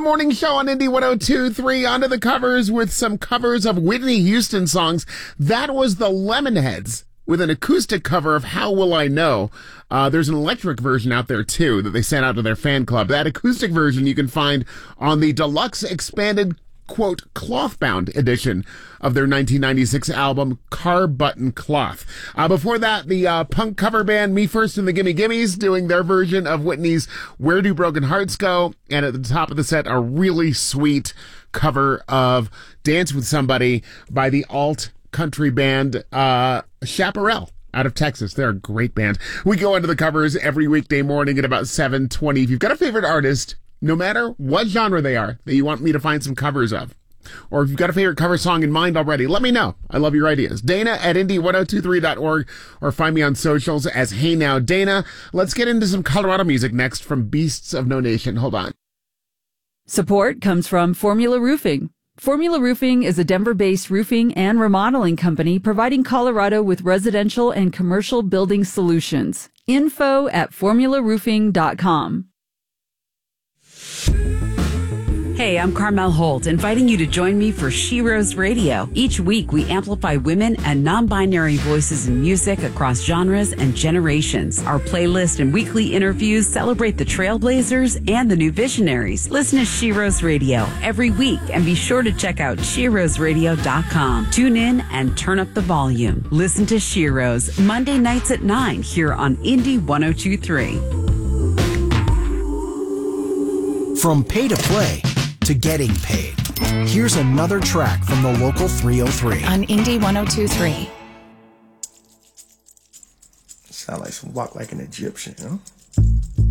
morning show on Indie 102.3. Onto the covers with some covers of Whitney Houston songs. That was the Lemonheads with an acoustic cover of How Will I Know. There's an electric version out there, too, that they sent out to their fan club. That acoustic version you can find on the deluxe expanded, quote, cloth-bound edition of their 1996 album, Car Button Cloth. Before that, the punk cover band Me First and the Gimme Gimmes doing their version of Whitney's Where Do Broken Hearts Go? And at the top of the set, a really sweet cover of Dance With Somebody by the alt country band Chaparral out of Texas. They're a great band. We go into the covers every weekday morning at about 7:20. If you've got a favorite artist, no matter what genre they are, that you want me to find some covers of, or if you've got a favorite cover song in mind already, let me know. I love your ideas. Dana at indie1023.org, or find me on socials as Hey Now Dana. Let's get into some Colorado music next from Beasts of No Nation. Hold on. Support comes from Formula Roofing. Formula Roofing is a Denver-based roofing and remodeling company providing Colorado with residential and commercial building solutions. Info at formularoofing.com. Hey, I'm Carmel Holt, inviting you to join me for Sheroes Radio. Each week, we amplify women and non-binary voices in music across genres and generations. Our playlist and weekly interviews celebrate the trailblazers and the new visionaries. Listen to Sheroes Radio every week, and be sure to check out SheroesRadio.com. Tune in and turn up the volume. Listen to Sheroes Monday nights at 9 here on Indie 102.3. From pay to play to getting paid. Here's another track from the local 303. On Indie 102.3. Sound like some walk like an Egyptian, you know?